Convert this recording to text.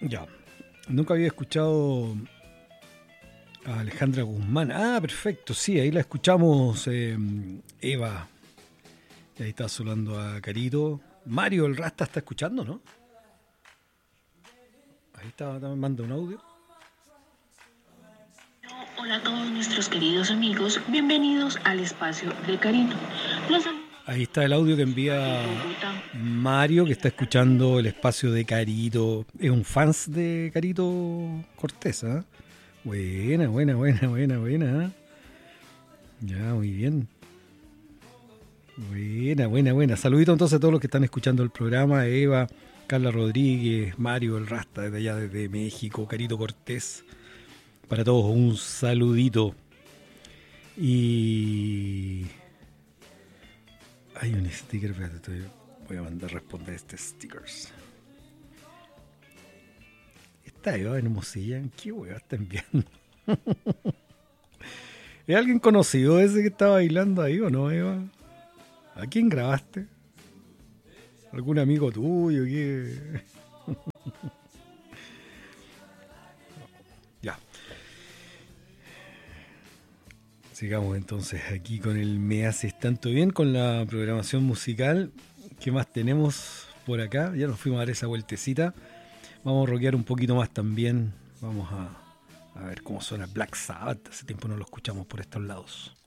Ya. Nunca había escuchado a Alejandra Guzmán. Ah, perfecto. Sí, ahí la escuchamos, Eva. Y ahí está sonando a Carito. Mario, el Rasta, está escuchando, ¿no? Ahí está, me manda un audio. Hola a todos nuestros queridos amigos, bienvenidos al espacio de Carito. Ahí está el audio que envía Mario, que está escuchando el espacio de Carito. Es un fans de Carito Cortés, ¿eh? Buena, buena, buena, buena, buena. Ya, muy bien. Buena, buena, buena. Saludito entonces a todos los que están escuchando el programa. Eva, Carla Rodríguez, Mario, el Rasta, desde allá, desde México, Carito Cortés. Para todos un saludito. Y... hay un sticker, espérate, voy a mandar a responder este stickers. Está Eva en Mosilla, ¿qué hueá está enviando? ¿Es alguien conocido ese que está bailando ahí o no, Eva? ¿A quién grabaste? ¿Algún amigo tuyo? ¿Qué? Ya. Sigamos entonces aquí con el Me Haces Tanto Bien, con la programación musical. ¿Qué más tenemos por acá? Ya nos fuimos a dar esa vueltecita. Vamos a rockear un poquito más también. Vamos a ver cómo suena Black Sabbath. Hace tiempo no lo escuchamos por estos lados.